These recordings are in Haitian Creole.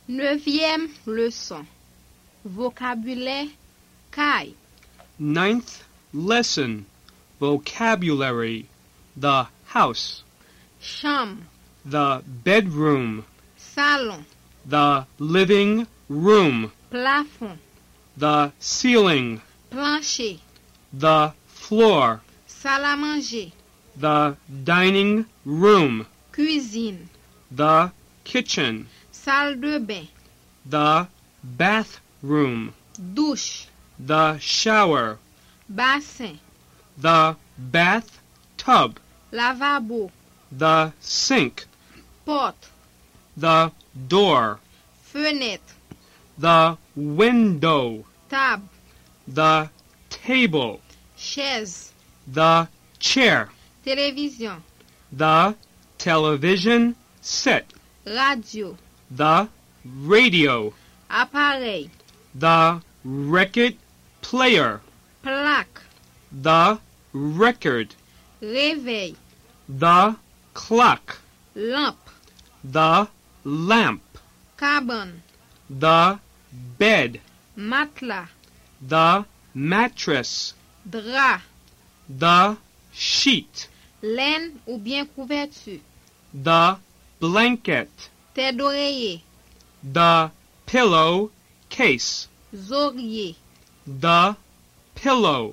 Neuvième leçon. Vocabulaire caille. Ninth lesson. Vocabulary. The house. Chambre. The bedroom. Salon. The living room. Plafond. The ceiling. Plancher. The floor. Salle à manger. The dining room. Cuisine. The kitchen. Salle de bain. The bathroom. Douche. The shower. Bassin. The bathtub. Lavabo. The sink. Porte. The door. Fenêtre. The window. Table. The table. Chaise. The chair. Télévision. The television set. Radio. The radio. Appareil. The record player. Plaque. The record. Réveil. The clock. Lampe. The lamp. Cabane. The bed. Matelas. The mattress. Drap. The sheet. Laine ou bien couverture. The blanket. Tête d'oreiller. The pillow case. Oreiller. The pillow.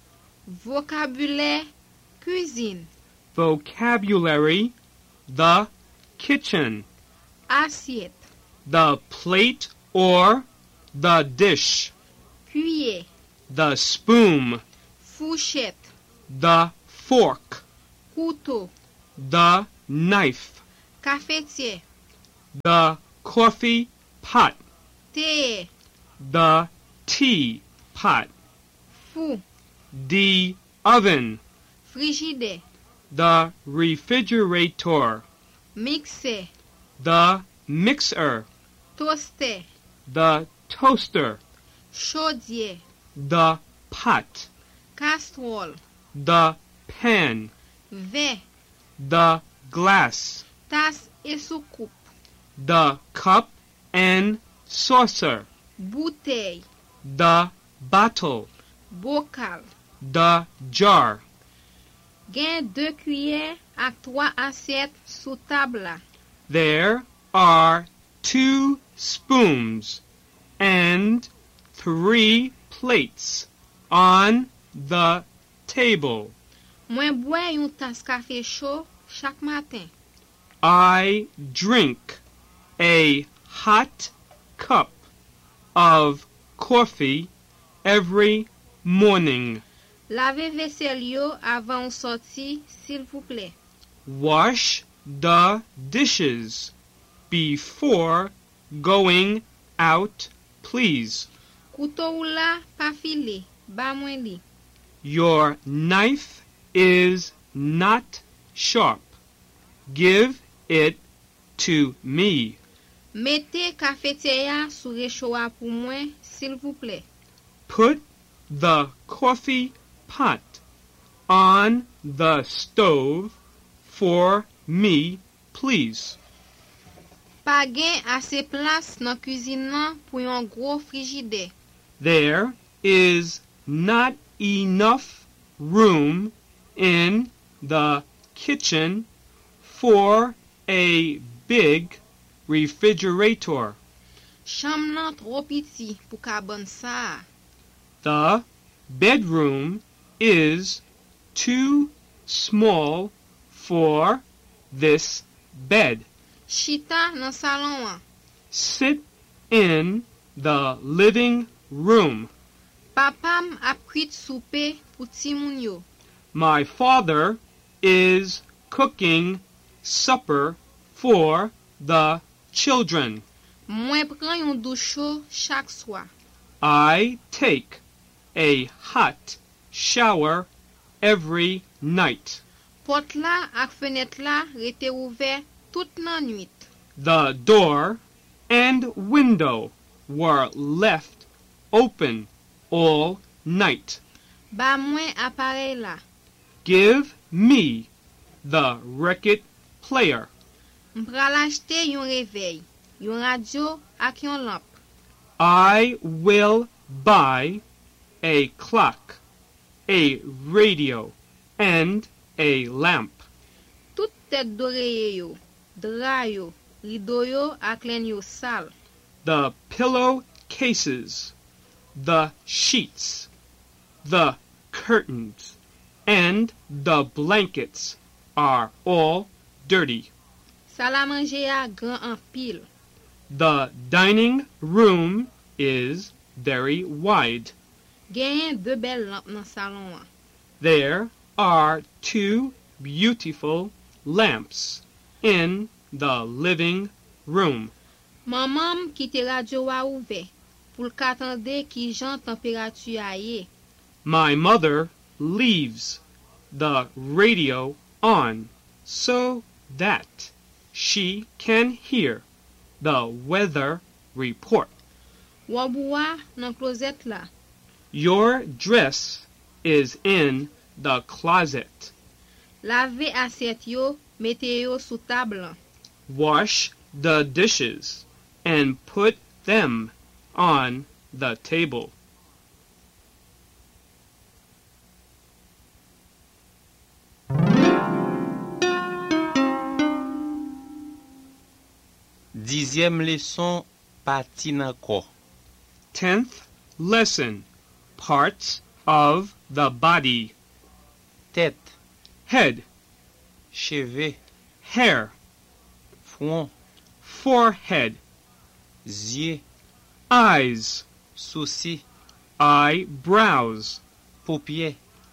Vocabulaire cuisine. Vocabulary. The kitchen. Assiette. The plate or the dish. Cuillère. The spoon. Fourchette. The fork. Couteau. The knife. Cafetière. The coffee pot. Théière. The tea pot. Four. The oven. Frigidaire. The refrigerator. Mixeur. The mixer. Toaster. The toaster. Chaudière. The pot. Casserole. The pan. Verre. The glass. Tasse et soucoupe. The cup and saucer. Bouteille. The bottle. Bocal. The jar. Gen 2 cuillères ak 3 assiettes sous table la. There are 2 spoons and 3 plates on the table. Mwen bois yon tasse café chaud chaque matin. I drink a hot cup of coffee every morning. Lavez vaisselle yo avant ou sorti, s'il vous plaît. Wash the dishes before going out, please. Couteau ou la pa file, ba mwen li. Your knife is not sharp. Give it to me. Mettez cafetière sous réchaud pour moi, s'il vous plaît. Put the coffee pot on the stove for me, please. Pa gen assez place nan cuisine nan pou yon gros frigidaire. There is not enough room in the kitchen for a big refrigerator. Chambre nan trop petit pou ka ban sa. The bedroom is too small for this bed. Chita nan salon an. Sit in the living room. Papam ap cuit soupe pou ti moun yo. My father is cooking supper for the children. Mwen pran yon douche chaud chaque soir. I take a hot shower every night. Porte la ak fenêtre la rete ouvert toute nan nuit. The door and window were left open all night. Ba mwen appareil la. Give me the record player. M'pral achete yon réveil. yon radio ak yon lamp. I will buy a clock, a radio, and a lamp. Tout tèt doreye yo, dra yo, rido yo ak len yo sal. The pillow cases, the sheets, the curtains, and the blankets are all dirty. Sal a manje a gran an pil. The dining room is very wide. Genyen 2 bel lamp nan salon an. There are 2 beautiful lamps in the living room. Maman kite radio a ouve pou l ka tande ki jan temperatu a ye. My mother leaves the radio on so that she can hear the weather report. Wabouwa nan closet la. Your dress is in the closet. Lave aset yo, mete yo sou table. Wash the dishes and put them on the table. Dixième leçon, parti nan corps. 10th lesson, parts of the body. Tête, Head, cheveux, hair, front, forehead, yeux, eyes, sourcils, eyebrows, paupières,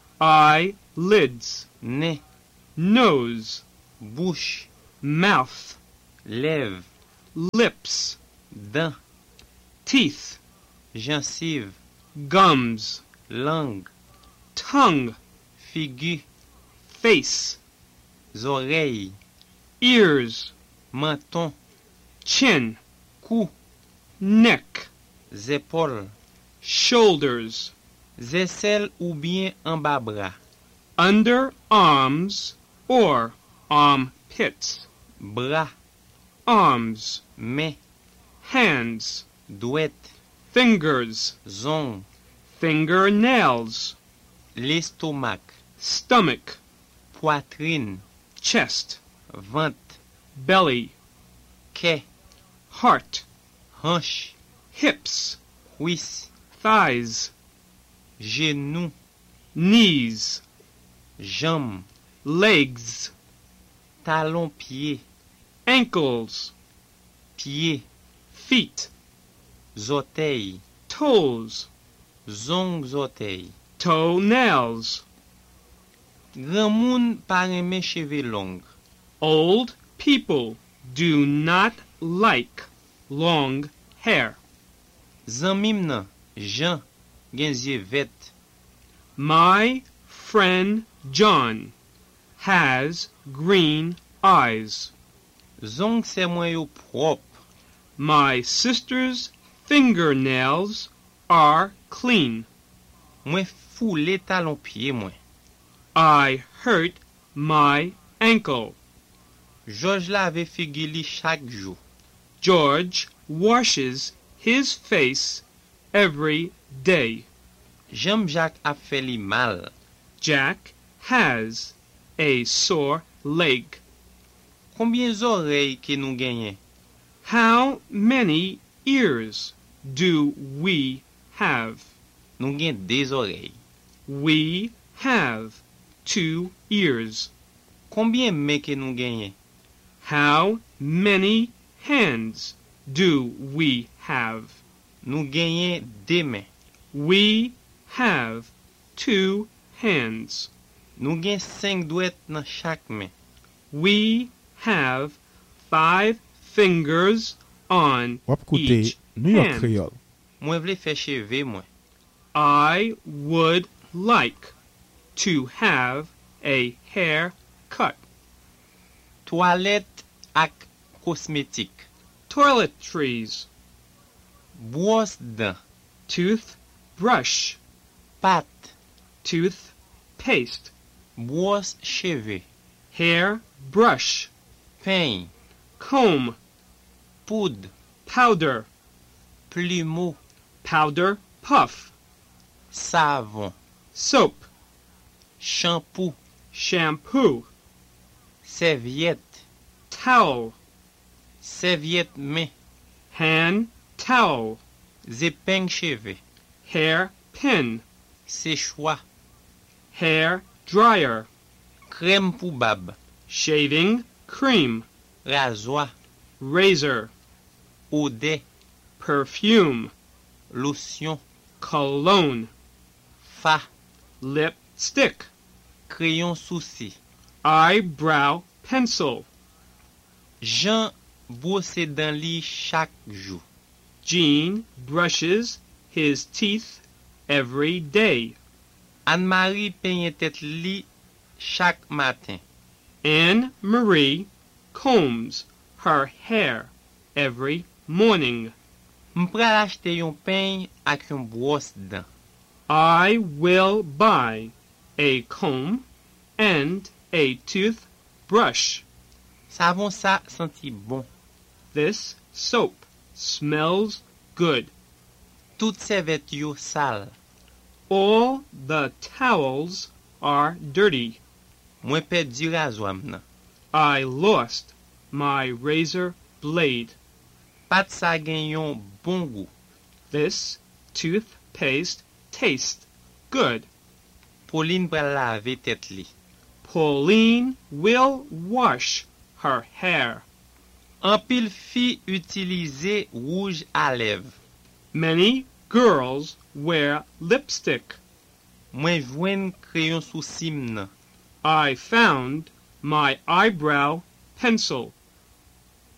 eyelids, nez, nose, bouche, mouth, lèvres, lips, dents, teeth, gencives, gums, langue, tongue, figure, face, oreilles, ears, menton, chin, cou, neck, épaules, shoulders, aisselles ou bien en bas bras, underarms or armpits, bras, arms, mains, hands, doigts, fingers, ongles, fingernails, l'estomac, stomach, poitrine, chest, ventre, belly, quai, heart, hanche, hips, cuisse, thighs, genou, knees, jambes, legs, talon pied, ankles, pied, feet, orteils, toes, ongles orteils. toenails. Grand moun pa reme cheveux longs. Old people do not like long hair. Zanmim nan, Jean, gen zye vet. My friend John has green eyes. Zong se mwen yo prop. My sister's fingernails are clean. Mwen foule talon pied mwen. I hurt my ankle. George lave figi li chak jou. George washes his face every day. Jean Jacques ap fe li mal. Jack has a sore leg. Combien zorey ke nou genyen? How many ears do we have? Nou gen 2 orey. We have 2 ears. Combien men ke nou genyen? How many hands do we have? Nou genyen 2 men. We have 2 hands. Nou gen 5 doet nan chak men. We have 5 fingers on Wap koute each New York hand. Creole. Mwen vle fe cheve mwen. I would like to have a haircut. Toilette ak kosmetik. Toiletries, Brosse dents. toothbrush, Pâte. toothpaste, Brosse cheve. hair brush, Peigne. comb, Poudre. powder, plumeau, powder puff, savon, soap, shampoo, shampoo, serviette, towel, serviette main, hand towel, épingle cheveux, hair pin, séchoir, hair dryer, crème pour barbe, shaving cream, rasoir, razor, eau de, perfume, lotion, cologne, fard, lipstick, crayon sourcil. eyebrow pencil. Jean brosse dents li chaque jour. Jean brushes his teeth every day. Anne-Marie peigne tête li chaque matin. Anne Marie combs her hair every morning. M'pral acheter yon peigne ak yon brosse dents. I will buy a comb and a toothbrush. Savon sa senti bon. This soap smells good. Tout serviette yo sale. All the towels are dirty. Mwen perdi rasoir nan. I lost my razor blade. Pat sa gen yon bon goût. This toothpaste tastes good. Pauline pral lave tête li. Pauline will wash her hair. An pile fi utilize rouge à lèvres. Many girls wear lipstick. Mwen jwen crayon sourcil nan. I found my eyebrow pencil.